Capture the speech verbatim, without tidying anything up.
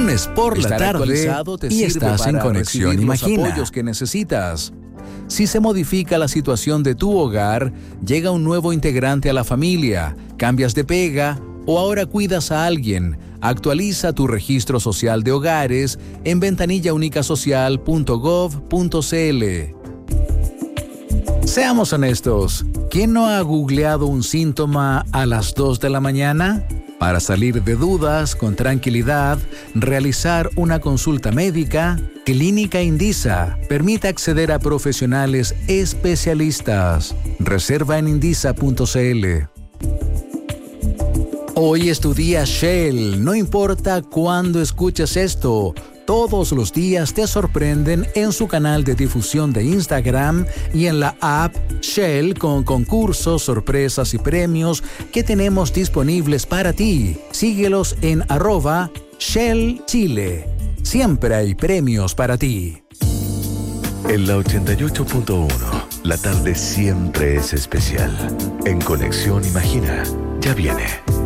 Lunes por la Estar tarde actualizado te y sirve estás en para Conexión recibir los Imagina. apoyos que necesitas. Si se modifica la situación de tu hogar, llega un nuevo integrante a la familia, cambias de pega o ahora cuidas a alguien, actualiza tu registro social de hogares en ventanilla única social punto gov punto cl. Seamos honestos, ¿quién no ha googleado un síntoma a las dos de la mañana? Para salir de dudas con tranquilidad, realizar una consulta médica, Clínica Indisa permite acceder a profesionales especialistas. Reserva en indisa punto cl. Hoy es tu día Shell, no importa cuándo escuches esto. Todos los días te sorprenden en su canal de difusión de Instagram y en la app Shell con concursos, sorpresas y premios que tenemos disponibles para ti. Síguelos en arroba Shell Chile. Siempre hay premios para ti. En la ochenta y ocho punto uno, la tarde siempre es especial. En Conexión Imagina, ya viene.